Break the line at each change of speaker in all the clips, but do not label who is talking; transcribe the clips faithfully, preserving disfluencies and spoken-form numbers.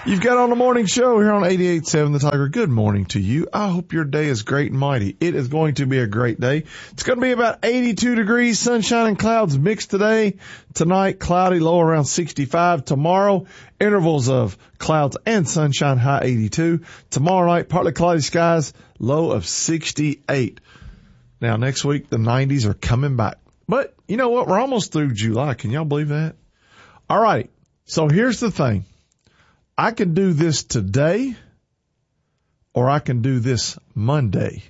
You've got on the morning show here on eighty-eight point seven The Tiger. Good morning to you. I hope your day is great and mighty. It is going to be a great day. It's going to be about eighty-two degrees, sunshine and clouds mixed today. Tonight, cloudy, low around sixty-five. Tomorrow, intervals of clouds and sunshine, high eighty-two. Tomorrow night, partly cloudy skies, low of sixty-eight. Now, next week, the nineties are coming back. But you know what? We're almost through July. Can y'all believe that? All right. So here's the thing. I can do this today or I can do this Monday.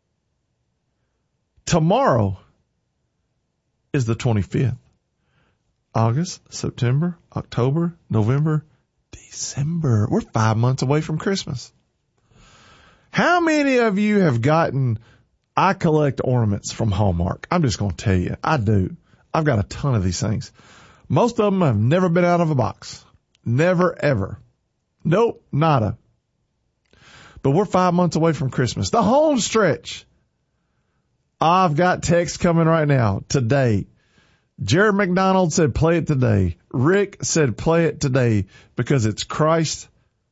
Tomorrow is the twenty-fifth. August, September, October, November, December. We're five months away from Christmas. How many of you have gotten, I collect ornaments from Hallmark. I'm just going to tell you, I do. I've got a ton of these things. Most of them have never been out of a box. Never, ever. Nope, nada. But we're five months away from Christmas. The home stretch. I've got text coming right now. Today. Jared McDonald said play it today. Rick said play it today because it's Christmas.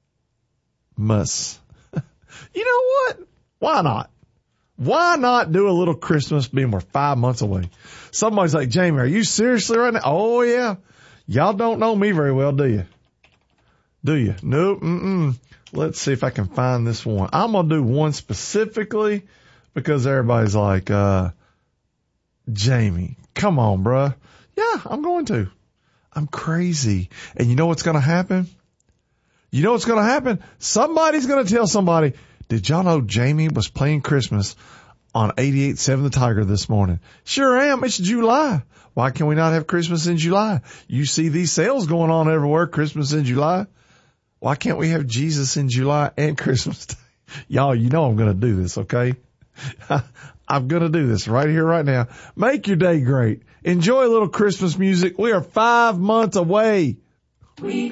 You know what? Why not? Why not do a little Christmas being we're five months away? Somebody's like, Jamie, are you seriously right now? Oh, yeah. Y'all don't know me very well, do you? Do you? Nope. Mm-mm. Let's see if I can find this one. I'm going to do one specifically because everybody's like, uh, Jamie, come on, bruh. Yeah, I'm going to. I'm crazy. And you know what's going to happen? You know what's going to happen? Somebody's going to tell somebody, did y'all know Jamie was playing Christmas on eighty-eight point seven The Tiger this morning? Sure am. It's July. Why can we not have Christmas in July? You see these sales going on everywhere, Christmas in July. Why can't we have Jesus in July and Christmas Day? Y'all, you know I'm going to do this, okay? I'm going to do this right here, right now. Make your day great. Enjoy a little Christmas music. We are five months away. We